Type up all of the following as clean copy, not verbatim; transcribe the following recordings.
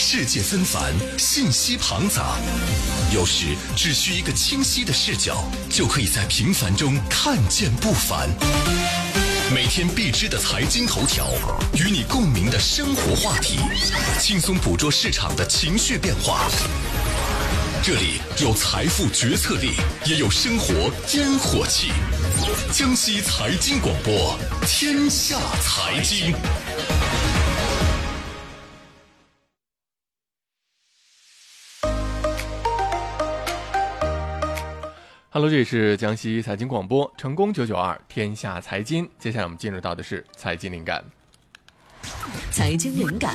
世界纷繁，信息庞杂，有时只需一个清晰的视角，就可以在平凡中看见不凡。每天必知的财经头条，与你共鸣的生活话题，轻松捕捉市场的情绪变化。这里有财富决策力，也有生活烟火气。江西财经广播，天下财经。 Hello， 这里是江西财经广播，成功992天下财经。接下来我们进入到的是财经灵感。 财经灵感。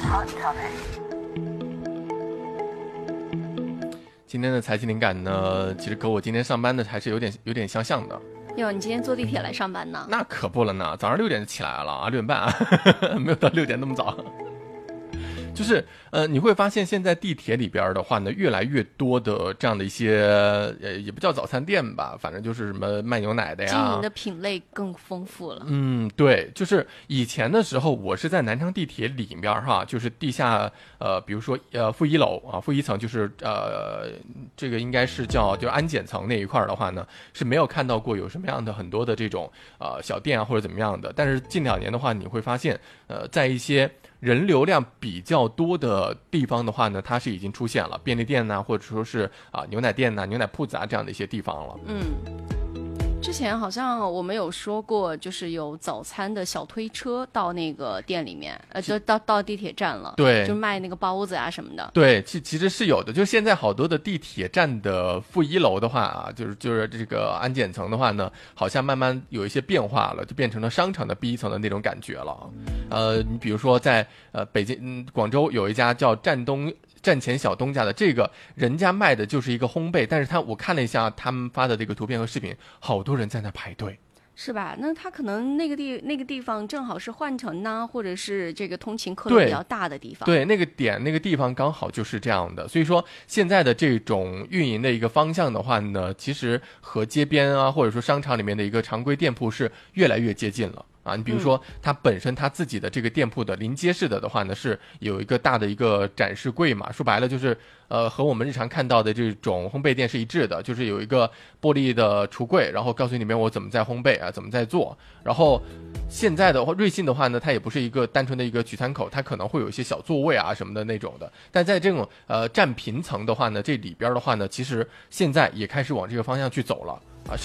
今天的财经灵感呢，其实和我今天上班的还是有点相像的。 哟，你今天坐地铁来上班呢？ 那可不了呢，早上6点就起来了啊，6点半，没有到6点那么早。就是你会发现现在地铁里边的话呢，越来越多的这样的一些也不叫早餐店吧，反正就是什么卖牛奶的呀， 经营的品类更丰富了。 对，就是以前的时候，我是在南昌地铁里面哈，就是地下比如说负一楼啊，负一层就是这个应该是就安检层那一块的话呢，是没有看到过有什么样的很多的这种小店啊或者怎么样的。但是近2年的话，你会发现在一些人流量比较多的地方的话呢，它是已经出现了便利店呐，或者说是牛奶店呐、牛奶铺子啊这样的一些地方了。 之前好像我们有说过，就是有早餐的小推车到那个店里面，就到地铁站了， 对， 就卖那个包子啊什么的。 对，其实是有的，就是现在好多的地铁站的负一楼的话啊，就是这个安检层的话呢，好像慢慢有一些变化了，就变成了商场的 B 层的那种感觉了。你比如说在北京广州有一家叫站前小东家的，这个人家卖的就是一个烘焙，但是我看了一下他们发的这个图片和视频，好多人在那排队， 是吧？那他可能那个地方正好是换乘呐，或者是这个通勤客流比较大的地方。 对，那个地方刚好就是这样的。所以说现在的这种运营的一个方向的话呢，其实和街边啊或者说商场里面的一个常规店铺是越来越接近了。你比如说它本身它自己的这个店铺的临街式的话呢，是有一个大的一个展示柜嘛，说白了就是和我们日常看到的这种烘焙店是一致的，就是有一个玻璃的橱柜，然后告诉你里面我怎么在烘焙啊，怎么在做。然后现在的话，瑞幸的话呢，它也不是一个单纯的一个取餐口，它可能会有一些小座位啊什么的那种的。但在这种占平层的话呢，这里边的话呢，其实现在也开始往这个方向去走了。